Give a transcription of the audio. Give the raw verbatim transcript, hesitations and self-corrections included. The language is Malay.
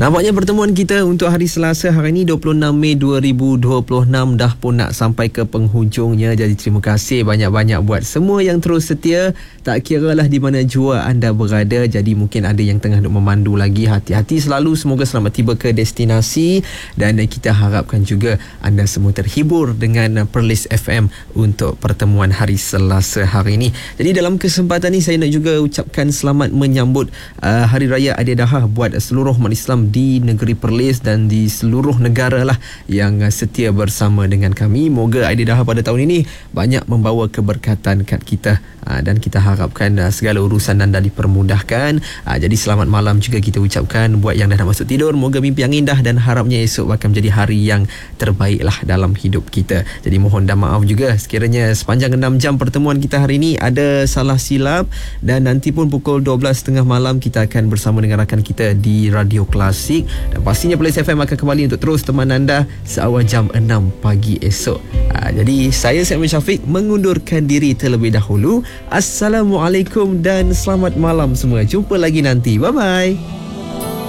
Nampaknya pertemuan kita untuk hari Selasa hari ini dua puluh enam Mei dua ribu dua puluh enam dah pun nak sampai ke penghujungnya. Jadi terima kasih banyak-banyak buat semua yang terus setia. Tak kiralah di mana jua anda berada. Jadi mungkin ada yang tengah duk memandu lagi. Hati-hati selalu. Semoga selamat tiba ke destinasi. Dan kita harapkan juga anda semua terhibur dengan Perlis F M untuk pertemuan hari Selasa hari ini. Jadi dalam kesempatan ini saya nak juga ucapkan selamat menyambut uh, Hari Raya Aidiladha buat seluruh umat Islam di negeri Perlis dan di seluruh negara lah yang setia bersama dengan kami. Moga Aidiladha pada tahun ini banyak membawa keberkatan kat kita, dan kita harapkan segala urusan anda dipermudahkan. Jadi selamat malam juga kita ucapkan buat yang dah nak masuk tidur. Moga mimpi yang indah dan harapnya esok akan menjadi hari yang terbaik lah dalam hidup kita. Jadi mohon dan maaf juga sekiranya sepanjang enam jam pertemuan kita hari ini ada salah silap, dan nanti pun pukul dua belas tiga puluh malam kita akan bersama dengan rakan kita di Radio Klasik, dan pastinya Perlis F M akan kembali untuk terus teman anda seawal jam enam pagi esok. Ha, jadi saya Syed Syafiq mengundurkan diri terlebih dahulu. Assalamualaikum dan selamat malam semua. Jumpa lagi nanti. Bye bye.